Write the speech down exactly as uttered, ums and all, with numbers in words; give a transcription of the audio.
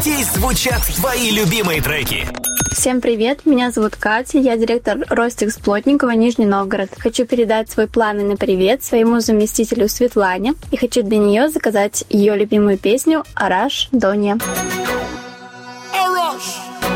Здесь звучат твои любимые треки. Всем привет, меня зовут Катя, я директор Ростикс Плотникова, Нижний Новгород. Хочу передать свой пламенный привет своему заместителю Светлане и хочу для нее заказать ее любимую песню «Араш Донья».